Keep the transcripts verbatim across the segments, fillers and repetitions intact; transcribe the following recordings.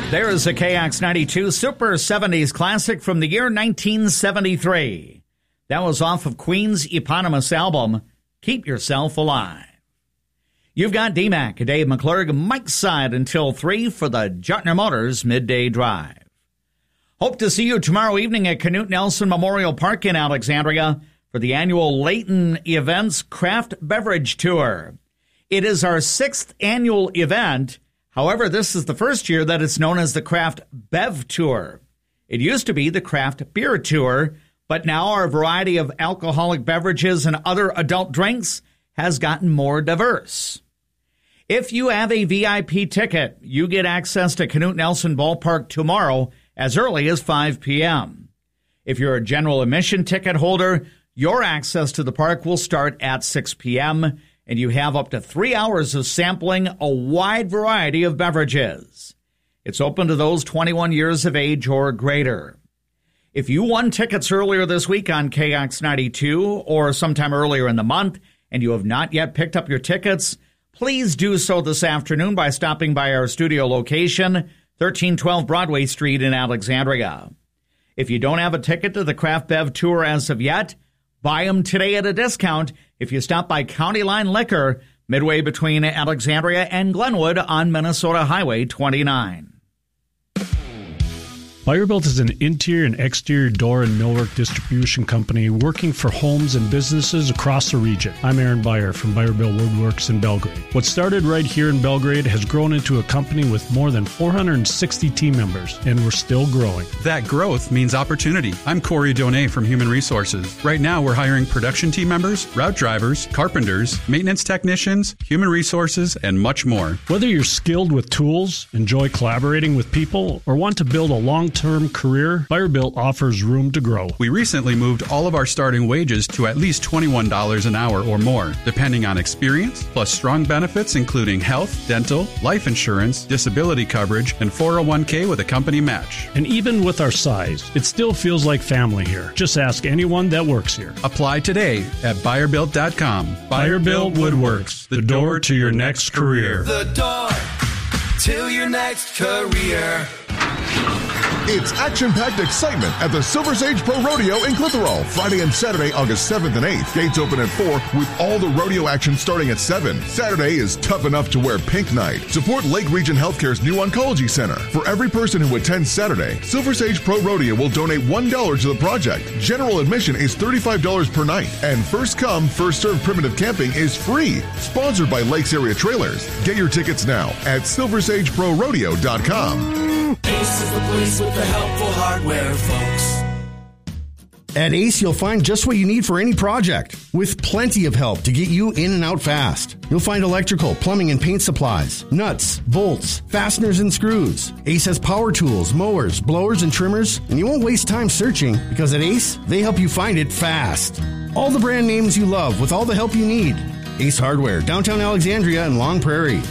There is a K X ninety-two Super seventies classic from the year nineteen seventy-three. That was off of Queen's eponymous album, Keep Yourself Alive. You've got D Mac, Dave McClurg, Mike's Side until three for the Jetner Motors Midday Drive. Hope to see you tomorrow evening at Canute Nelson Memorial Park in Alexandria for the annual Layton Events Craft Beverage Tour. It is our sixth annual event. However, this is the first year that it's known as the Craft Bev Tour. It used to be the Craft Beer Tour, but now our variety of alcoholic beverages and other adult drinks has gotten more diverse. If you have a V I P ticket, you get access to Canute Nelson Ballpark tomorrow as early as five p.m. If you're a general admission ticket holder, your access to the park will start at six p.m., and you have up to three hours of sampling a wide variety of beverages. It's open to those twenty-one years of age or greater. If you won tickets earlier this week on K X ninety-two or sometime earlier in the month and you have not yet picked up your tickets, please do so this afternoon by stopping by our studio location, thirteen twelve Broadway Street in Alexandria. If you don't have a ticket to the Craft Bev Tour as of yet, buy them today at a discount if you stop by County Line Liquor, midway between Alexandria and Glenwood on Minnesota Highway twenty-nine. Buyerbuilt is an interior and exterior door and millwork distribution company working for homes and businesses across the region. I'm Aaron Beyer from Buyerbuilt Woodworks in Belgrade. What started right here in Belgrade has grown into a company with more than four hundred sixty team members, and we're still growing. That growth means opportunity. I'm Corey Donay from Human Resources. Right now, we're hiring production team members, route drivers, carpenters, maintenance technicians, human resources, and much more. Whether you're skilled with tools, enjoy collaborating with people, or want to build a long term career, Buyerbuilt offers room to grow. We recently moved all of our starting wages to at least twenty-one dollars an hour or more, depending on experience, plus strong benefits including health, dental, life insurance, disability coverage, and four oh one k with a company match. And even with our size, it still feels like family here. Just ask anyone that works here. Apply today at Buyerbuilt dot com. Buyerbuilt Woodworks, the door to your next career. The door to your next career. It's action-packed excitement at the Silver Sage Pro Rodeo in Clitheroe. Friday and Saturday, August seventh and eighth. Gates open at four with all the rodeo action starting at seven. Saturday is tough enough to wear pink night. Support Lake Region Healthcare's new oncology center. For every person who attends Saturday, Silver Sage Pro Rodeo will donate one dollar to the project. General admission is thirty-five dollars per night. And first come, first served primitive camping is free. Sponsored by Lakes Area Trailers. Get your tickets now at silver sage pro rodeo dot com. Ace is the place with the helpful hardware, folks. At Ace, you'll find just what you need for any project, with plenty of help to get you in and out fast. You'll find electrical, plumbing, and paint supplies, nuts, bolts, fasteners, and screws. Ace has power tools, mowers, blowers, and trimmers, and you won't waste time searching, because at Ace, they help you find it fast. All the brand names you love with all the help you need. Ace Hardware, downtown Alexandria and Long Prairie.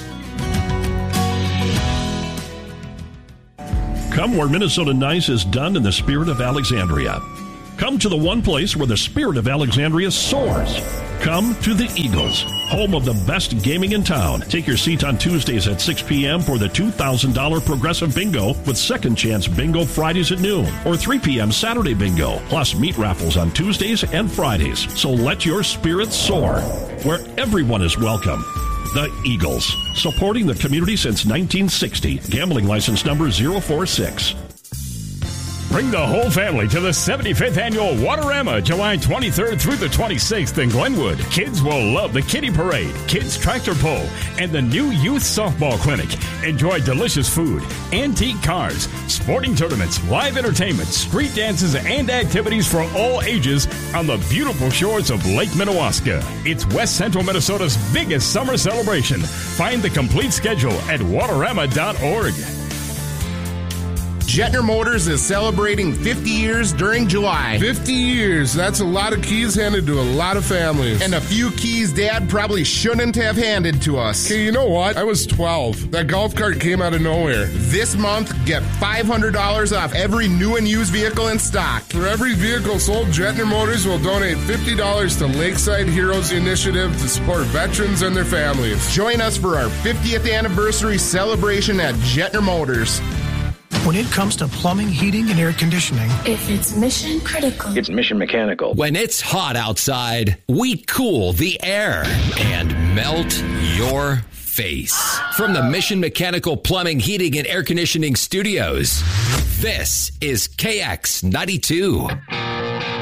Come where Minnesota nice is done in the spirit of Alexandria. Come to the one place where the spirit of Alexandria soars. Come to the Eagles, home of the best gaming in town. Take your seat on Tuesdays at six p.m. for the two thousand dollars Progressive Bingo with Second Chance Bingo Fridays at noon, or three p.m. Saturday Bingo, plus meat raffles on Tuesdays and Fridays. So let your spirit soar, where everyone is welcome. The Eagles, supporting the community since nineteen sixty. Gambling license number zero four six. Bring the whole family to the seventy-fifth Annual Waterama, July twenty-third through the twenty-sixth in Glenwood. Kids will love the Kiddie Parade, Kids Tractor Pull, and the new Youth Softball Clinic. Enjoy delicious food, antique cars, sporting tournaments, live entertainment, street dances, and activities for all ages on the beautiful shores of Lake Minnewaska. It's West Central Minnesota's biggest summer celebration. Find the complete schedule at waterama dot org. Jetner Motors is celebrating fifty years during July. fifty years. That's a lot of keys handed to a lot of families. And a few keys Dad probably shouldn't have handed to us. Hey, you know what? I was twelve. That golf cart came out of nowhere. This month, get five hundred dollars off every new and used vehicle in stock. For every vehicle sold, Jetner Motors will donate fifty dollars to Lakeside Heroes Initiative to support veterans and their families. Join us for our fiftieth anniversary celebration at Jetner Motors. when it comes to plumbing, heating, and air conditioning. If it's mission critical, it's Mission Mechanical. When it's hot outside, we cool the air and melt your face. From the Mission Mechanical Plumbing, Heating, and Air Conditioning Studios, this is K X ninety-two.